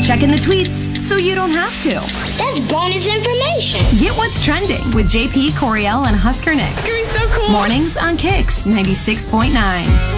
checking the tweets so you don't have to. That's bonus information. Get what's trending with JP, Coriel, and Husker Nick. It's gonna be so cool. Mornings on Kicks 96.9.